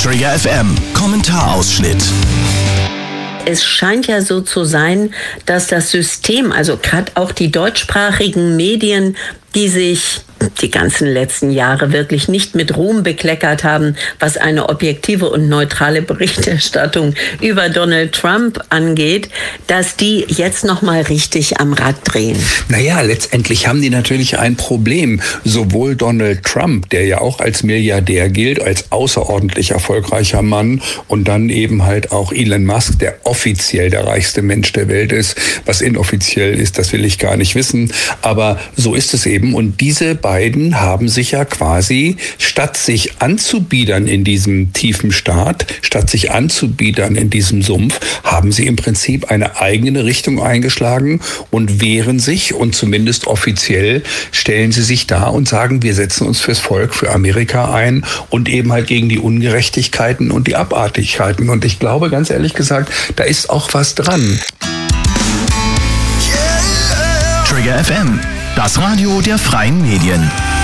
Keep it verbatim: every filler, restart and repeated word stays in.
Trigger F M, Kommentarausschnitt. Es scheint ja so zu sein, dass das System, also gerade auch die deutschsprachigen Medien, die sich die ganzen letzten Jahre wirklich nicht mit Ruhm bekleckert haben, was eine objektive und neutrale Berichterstattung über Donald Trump angeht, dass die jetzt noch mal richtig am Rad drehen. Naja, letztendlich haben die natürlich ein Problem. Sowohl Donald Trump, der ja auch als Milliardär gilt, als außerordentlich erfolgreicher Mann, und dann eben halt auch Elon Musk, der offiziell der reichste Mensch der Welt ist. Was inoffiziell ist, das will ich gar nicht wissen. Aber so ist es eben. Und diese beiden haben sich ja quasi, statt sich anzubiedern in diesem tiefen Staat, statt sich anzubiedern in diesem Sumpf, haben sie im Prinzip eine eigene Richtung eingeschlagen und wehren sich, und zumindest offiziell stellen sie sich da und sagen, wir setzen uns fürs Volk, für Amerika ein und eben halt gegen die Ungerechtigkeiten und die Abartigkeiten. Und ich glaube, ganz ehrlich gesagt, da ist auch was dran. Trigger F M, das Radio der freien Medien.